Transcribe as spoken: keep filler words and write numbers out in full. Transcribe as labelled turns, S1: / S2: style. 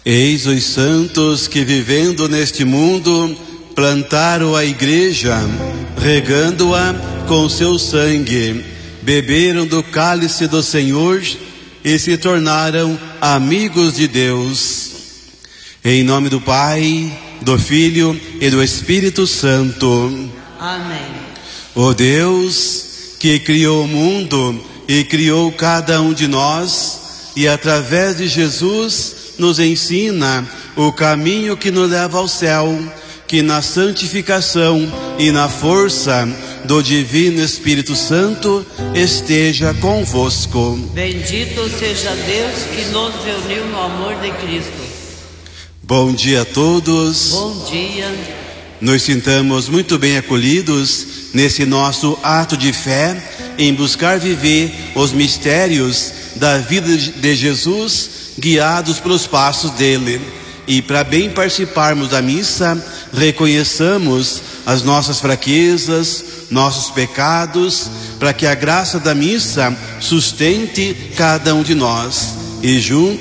S1: Eis os santos que, vivendo neste mundo, plantaram a igreja, regando-a com seu sangue, beberam do cálice do Senhor e se tornaram amigos de Deus. Em nome do Pai, do Filho e do Espírito Santo.
S2: Amém.
S1: Ó Deus, que criou o mundo e criou cada um de nós, e através de Jesus nos ensina o caminho que nos leva ao céu, que na santificação e na força do Divino Espírito Santo esteja convosco.
S2: Bendito seja Deus que nos reuniu no amor de Cristo.
S1: Bom dia a todos.
S2: Bom dia.
S1: Nos sintamos muito bem acolhidos nesse nosso ato de fé em buscar viver os mistérios da vida de Jesus, guiados pelos passos dele. E para bem participarmos da missa, reconheçamos as nossas fraquezas, nossos pecados, para que a graça da missa sustente cada um de nós. E juntos